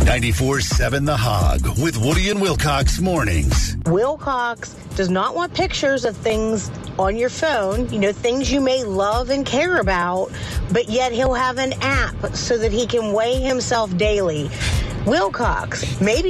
94.7 The Hog with Woody and Wilcox mornings. Wilcox does not want pictures of things on your phone, things you may love and care about, but yet he'll have an app so that he can weigh himself daily. Wilcox, maybe